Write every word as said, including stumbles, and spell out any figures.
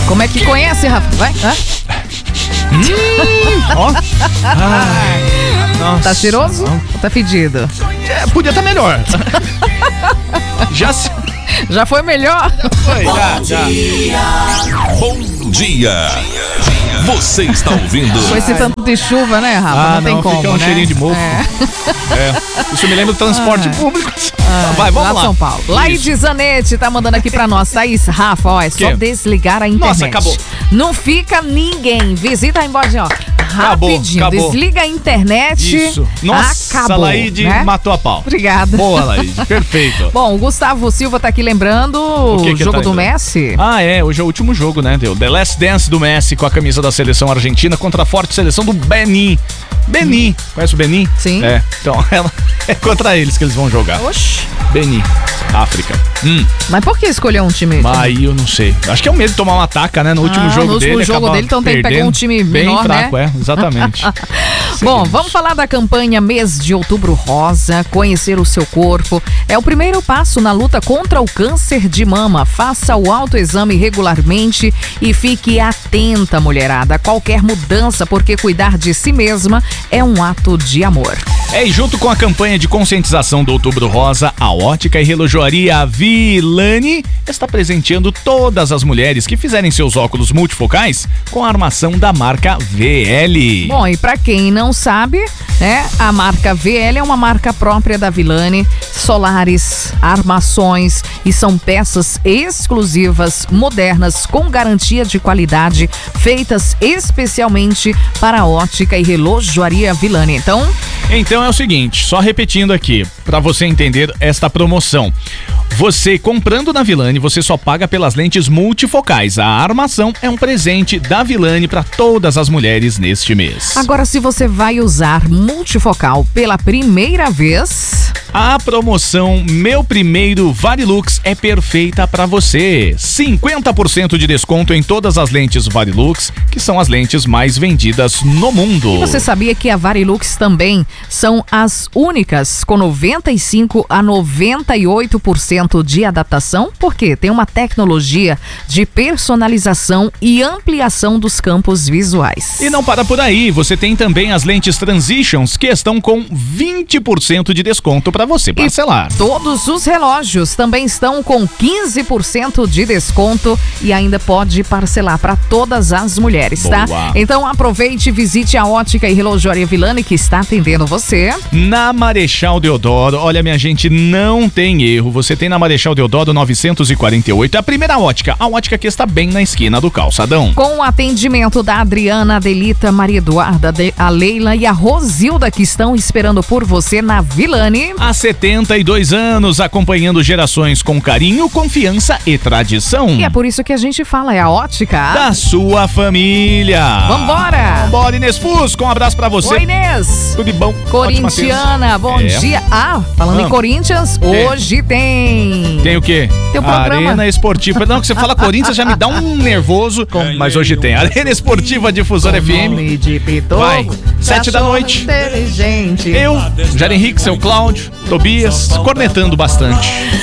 Como é que conhece, Rafa? Vai, hã? Hum, ó. Ai, nossa. Tá cheiroso ou tá fedido? É, podia estar tá melhor. Já se... Já foi melhor? Já foi, já, já. Bom dia. Você está ouvindo? Com esse tanto de chuva, né, Rafa? Ah, não tem não, como, fica um né? cheirinho de mofo. É. É. Isso me lembra do transporte ah. público. Ah, Vai, vamos lá. lá. São Paulo. Laide Zanetti tá mandando aqui pra nós. Thaís, Rafa, ó, é só Que? desligar a internet. Nossa, acabou. Não fica ninguém. Visita aí embora, ó. Acabou, Rapidinho. acabou. Desliga a internet. Isso. Nossa, acabou, Laide né? matou a pau. Obrigada. Boa, Laide. Perfeito. Bom, o Gustavo Silva tá aqui lembrando o, que que jogo tá do lembrando? Messi. Ah, é. Hoje é o último jogo, né? Deu The Last Dance do Messi com a camisa da seleção argentina contra a forte seleção do Benin. Benin. Conhece o Benin? Sim. É. Então, ela é contra eles que eles vão jogar. Oxi. Benin. África. Hum. Mas por que escolher um time? Mas aí eu não sei. Acho que é o medo de tomar uma taca, né? No último Ah, jogo no último dele. jogo acaba dele, então tem que pegar perdendo. um time bem menor, fraco, né? é. Exatamente. Bom, vamos falar da campanha Mês de Outubro Rosa, conhecer o seu corpo. É o primeiro passo na luta contra o câncer de mama. Faça o autoexame regularmente e fique atenta, mulherada, a qualquer mudança, porque cuidar de si mesma é um ato de amor. É, e junto com a campanha de conscientização do Outubro Rosa, a ótica e relojoaria Vilani está presenteando todas as mulheres que fizerem seus óculos multifocais com a armação da marca V L. Bom, e pra quem não sabe, né, a marca V L é uma marca própria da Vilani, solares, armações, e são peças exclusivas, modernas, com garantia de qualidade, feitas especialmente para a ótica e relojoaria Vilani. Então, Então é o seguinte, só repetindo aqui, para você entender esta promoção. Você comprando na Vilani, você só paga pelas lentes multifocais. A armação é um presente da Vilani para todas as mulheres neste mês. agora se você vai usar multifocal pela primeira vez... A promoção Meu Primeiro Varilux é perfeita para você. cinquenta por cento de desconto em todas as lentes Varilux, que são as lentes mais vendidas no mundo. E você sabia que a Varilux também são as únicas com noventa e cinco a noventa e oito por cento de adaptação? Porque tem uma tecnologia de personalização e ampliação dos campos visuais. E não para por aí, você tem também as lentes Transitions, que estão com vinte por cento de desconto para você parcelar. Todos os relógios também estão com quinze por cento de desconto e ainda pode parcelar para todas as mulheres, tá? Boa. Então aproveite e visite a ótica e relojoaria Vilani, que está atendendo você. Na Marechal Deodoro, olha minha gente, não tem erro. Você tem na Marechal Deodoro novecentos e quarenta e oito a primeira ótica, a ótica que está bem na esquina do calçadão. Com o atendimento da Adriana, a Adelita, Maria Eduarda, a Leila e a Rosilda, que estão esperando por você na Vilani. Há setenta e dois anos, acompanhando gerações com carinho, confiança e tradição. E é por isso que a gente fala, é a ótica da sua família. Vambora! Vambora, Inês Fusco, um abraço pra você. Oi, Inês! Tudo de bom? Corintiana, bom É. dia. Ah, falando Ah. em Corinthians, É. hoje tem... Tem o quê? Tem o programa. Arena Esportiva. Não, que você fala Corinthians já me dá um nervoso. Mas hoje tem Arena Esportiva Difusora F M. de Pitoco, Vai, sete da noite. inteligente. Eu, Jair Henrique, seu Cláudio, Tobias, cornetando bastante.